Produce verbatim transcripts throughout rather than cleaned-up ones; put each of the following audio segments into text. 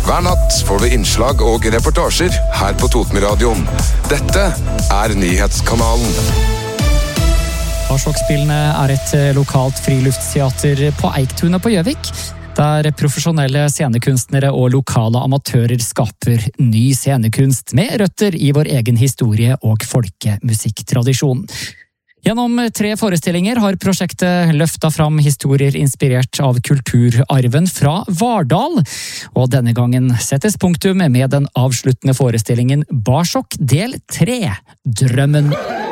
Hver natt får du innslag og reportasjer her på Totenradioen. Dette er Nyhetskanalen. Barshockspillene er et lokalt friluftsteater på Eiktunet på Gjøvik, der profesjonelle scenekunstnere og lokale amatører skaper ny scenekunst med røtter i vår egen historie og folkemusikktradisjon. Gjennom tre forestillinger har prosjektet løftet fram historier inspirert av kulturarven fra Vardal, og denne gangen settes punktum med den avsluttende forestillingen Barshock del tre, Drømmen.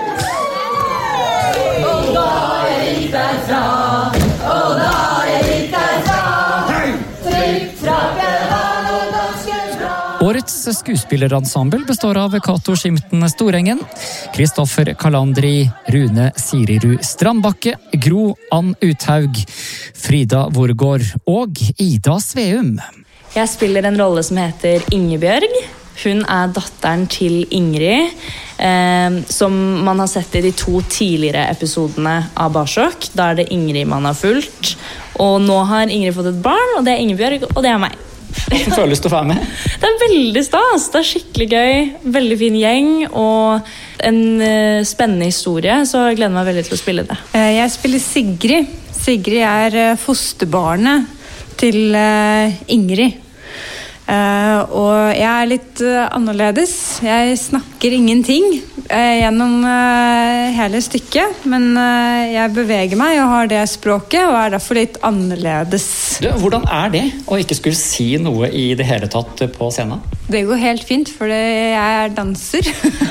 Og da er jeg litt derfra, og da er jeg litt derfra, trygt fra Bjørvann og dansken bra. Årets skuespillerensemble består av Kato Skimten Storengen, Kristoffer Kalandri, Rune Sirirud Strandbakke, Gro Ann Uthaug, Frida Vorgård og Ida Sveum. Jeg spiller en rolle som heter Ingebjørg. Hun er datteren til Ingrid, eh, som man har sett i de to tidligere episodene av Barshock. Da er det Ingrid man har fulgt, og nå har Ingrid fått et barn, og det er Ingebjørg, og det er meg. Hvordan føles det å være med? Det er veldig stas, det er skikkelig gøy, veldig fin gjeng, og en uh, spennende historie, så jeg gleder meg veldig til å spille det. Jeg spiller Sigrid. Sigrid er fosterbarnet til uh, Ingrid. Uh, og jeg er litt uh, annerledes. Jeg snakker ingenting uh, gjennom uh, hele stykket, men uh, jeg beveger meg og har det språket, og er derfor litt annerledes. Du, hvordan er det å ikke skulle si noe i det hele tatt på scenen? Det går helt fint, for jeg er danser.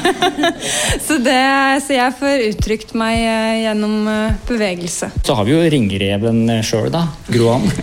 så, det, så jeg får uttrykt meg uh, gjennom uh, bevegelse. Så har vi jo ringreven selv da, Gro Ann.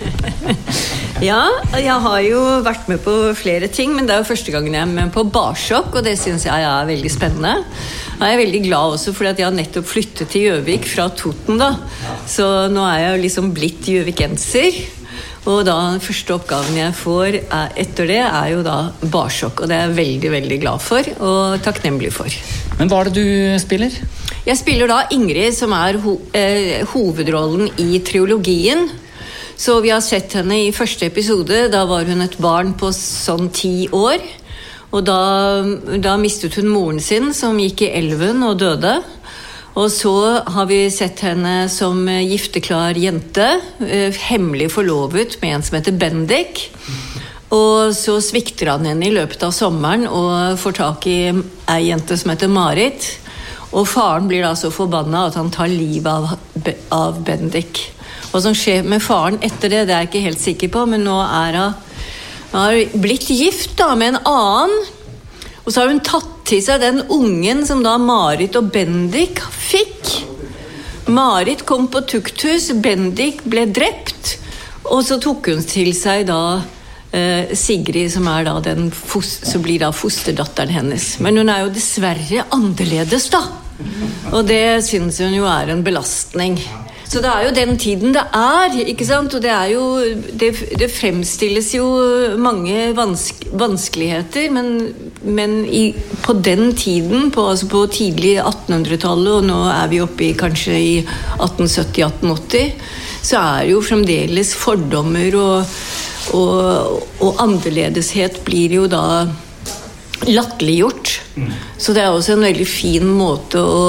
Ja, jeg har jo vært med på flere ting, men det er jo første gangen jeg er med på Barshock, og det synes jeg er veldig spennende. Jeg er veldig glad også fordi at jeg har nettopp flyttet til Gjøvik fra Toten da, så nå er jeg liksom blitt gjøvikenser, og da den første oppgaven jeg får er, etter det er jo da Barshock, og det er jeg veldig, veldig glad for og takknemlig for. Men hva er det du spiller? Jeg spiller da Ingrid, som er ho eh, hovedrollen i trilogien. Så vi har sett henne i første episode, da var hun et barn på sånn ti år, og da, da mistet hun moren sin som gikk i elven og døde. Og så har vi sett henne som gifteklar jente, hemmelig forlovet med en som heter Bendik. Og så svikter han henne i løpet av sommeren og får tak i ei jente som heter Marit. Og faren blir da så forbannet at han tar livet av, av Bendik. Hva som skjer med faren etter det, det er jeg ikke helt sikker på, men nå er hun, hun har blitt gift da, med en annen, og så har hun tatt til seg den ungen som da Marit og Bendik fikk. Marit kom på tukthus, Bendik ble drept, og så tok hun til seg da eh, Sigrid, som er da den som blir da fosterdatteren hennes. Men hun er jo dessverre annerledes da, og det synes hun jo er en belastning. Så det er jo den tiden det er, ikke sant? Og det er jo, det, det fremstilles jo mange vanske, vanskeligheter, men, men i, på den tiden, på, altså på tidlig attenhundretallet, og nå er vi oppe i kanskje i atten sytti til atten åtti, så er jo fremdeles fordommer og, og, og annerledeshet blir jo da latterliggjort. Så det er også en veldig fin måte å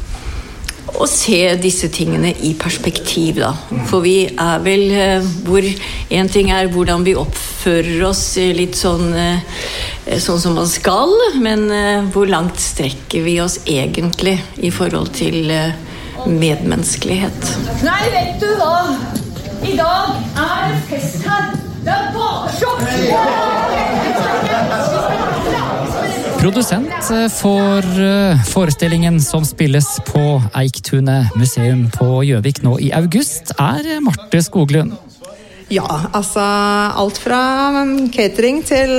å se disse tingene i perspektiv da. For vi er vel hvor en ting er hvordan vi oppfører oss litt sånn sånn som man skal, men hvor langt strekker vi oss egentlig i forhold til medmenneskelighet. Nei, vet du hva? I dag er det fest her. Det er Barshock. Produsent for forestillingen som spilles på Eiktunet museum på Gjøvik nå i august er Marte Skoglund. Ja, altså alt fra catering til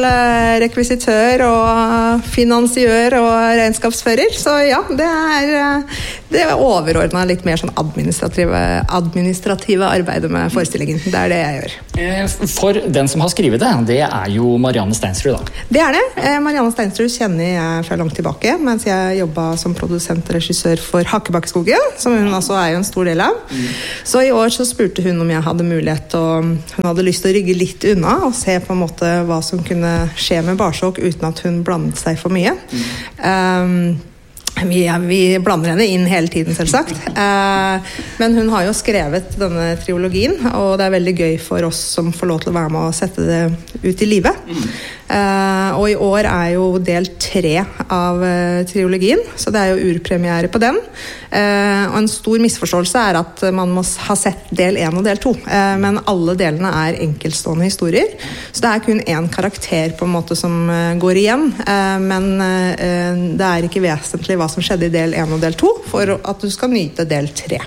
rekvisitør og finansiør og regnskapsfører. Så ja, det er det overordnet litt mer sånn administrative, administrative arbeidet med forestillingen. Det er det jeg gjør. For den som har skrivet det, det er jo Marianne Steinsrud da. Det er det. Marianne Steinsrud kjenner jeg fra langt tilbake, mens jeg jobbet som produsent og regissør for Hakkebakkeskogen, som hun altså er jo en stor del av. Mm. Så i år så spurte hun om jeg hadde mulighet, og hun hadde lyst til å rygge litt unna og se på en måte hva som kunne skje med Barsåk uten at hun blandet seg for mye. Mm. Um, Vi, vi blander henne inn hele tiden, selvsagt. Eh, men hun har jo skrevet denne triologien, og det er veldig gøy for oss som får lov til å være med og sette det ut i livet. Mm. Eh, og i år er jo del tre av eh, triologien, så det er jo urpremiere på den. Eh, og en stor misforståelse er at man må ha sett del én og del to, eh, men alle delene er enkeltstående historier. Så det er kun én karakter på en måte som eh, går igjen, eh, men eh, det er ikke vesentlig hva som skjedde i del én og del to, for at du skal nyte del tre.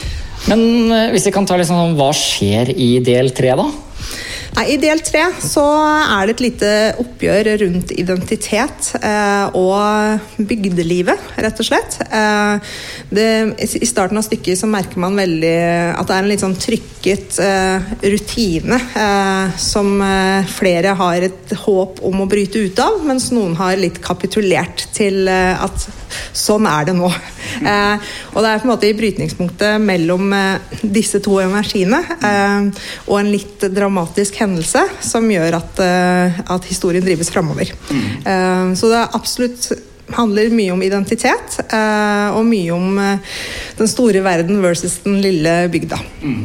Men hvis vi kan ta litt sånn om hva skjer i del tre da? Nei, I del tre så er det et lite oppgjør rundt identitet eh, og bygdelivet, rett og slett. Eh, det, I starten av stykket så merker man veldig at det er en litt sånn trykket eh, rutine eh, som eh, flere har et håp om å bryte ut av, mens noen har litt kapitulert til eh, at sånn er det nå. Eh, og det er på en måte i brytningspunktet mellom eh, disse to energiene eh, og en litt dramatisk hendelse som gjør at, uh, at historien drives fremover. Mm. Uh, så det er absolutt handler mye om identitet uh, og mye om uh, den store verden versus den lille bygda. Mm.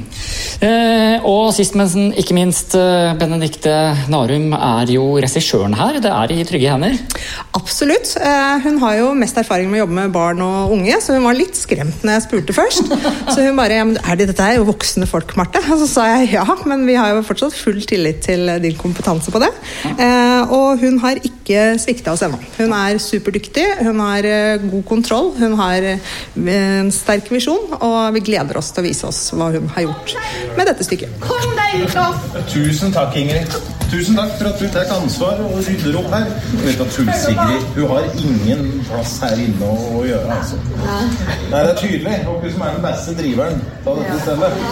Eh, og sist, men ikke minst, uh, Benedikte Narum er jo regissøren her. Det er i trygge hender. Absolutt. Uh, hun har jo mest erfaring med å jobbe med barn og unge, så hun var litt skremt når jeg spurte først. Så hun bare, ja, men er det, dette er jo voksne folk, Marte? Og så sa jeg ja, men vi har jo fortsatt full tillit til din kompetanse på det. Uh, og hun har ikke sviktet oss ennå. Hun er superdyktig, hun har uh, god kontroll, hun har uh, en sterk visjon, og vi gleder oss til å vise oss hva hun har gjort med dette stykket. Kom deg ut da! Tusen takk, Ingrid. Tusen takk for at du tar ansvar og rydder opp her. Du vet at Truls Sigrid, hun har ingen plass her inne å, å gjøre, altså. Ja. Nei, det er tydelig. Og hun som er den beste driveren på dette stedet.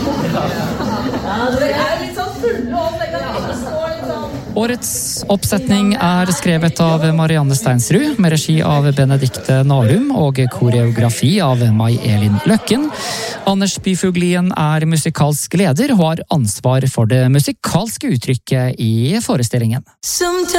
Ja, det er litt sånn fulle opp. Det kan ikke stå litt sånn. Årets oppsetning er skrevet av Marianne Steinsrud, med regi av Benedikte Narum og koreografi av Mai Elin Løkken. Anders Byfuglien er musikalsk leder og har ansvar for det musikalske uttrykket i forestillingen.